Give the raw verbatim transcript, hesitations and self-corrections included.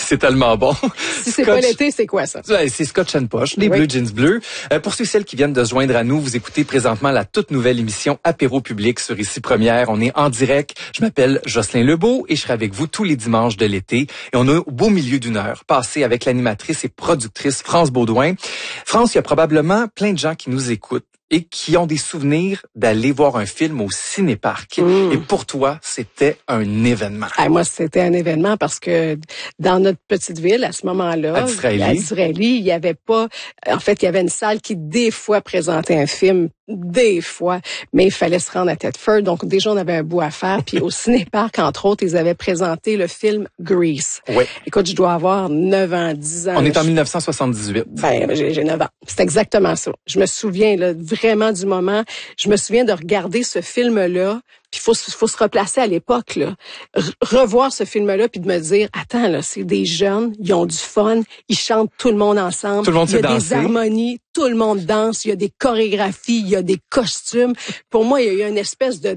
c'est tellement bon. Si c'est pas l'été, c'est quoi ça? Ouais, c'est Scotch and Posh, les oui. Bleu Jeans Bleus. Euh, pour ceux et celles qui viennent de se joindre à nous, vous écoutez présentement la toute nouvelle émission Apéro Public sur Ici Première. On est en direct. Je m'appelle Jocelyn Lebeau et je serai avec vous tous les dimanches de l'été. Et on a au beau milieu d'une heure passé avec l'animatrice et productrice France Baudouin. France, il y a probablement plein de gens qui nous écoutent et qui ont des souvenirs d'aller voir un film au cinéparc. Mmh. Et pour toi, c'était un événement. Ah, moi, c'était un événement parce que dans notre petite ville, à ce moment-là, à Disraeli, à Disraeli, il y avait pas... En fait, il y avait une salle qui, des fois, présentait un film, des fois, mais il fallait se rendre à Thetford. Donc, déjà, on avait un bout à faire. Puis au cinéparc, entre autres, ils avaient présenté le film Grease. Oui. Écoute, je dois avoir neuf ans, dix ans. On est en dix-neuf cent soixante-dix-huit. Ben, j'ai, j'ai neuf ans. C'est exactement ça. Je me souviens, là, vraiment du moment. Je me souviens de regarder ce film-là. Puis faut faut se replacer à l'époque là, Re- revoir ce film-là puis de me dire attends là, c'est des jeunes, ils ont du fun, ils chantent tout le monde ensemble, tout le monde il y a danser. Des harmonies, tout le monde danse, il y a des chorégraphies, il y a des costumes. Pour moi, il y a eu une espèce de